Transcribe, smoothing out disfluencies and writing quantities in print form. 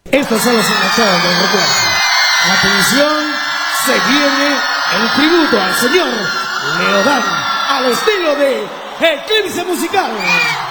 Estos son los enganchados del recuerdo. Atención, se viene el tributo al señor Leodán al estilo de Eclipse Musical.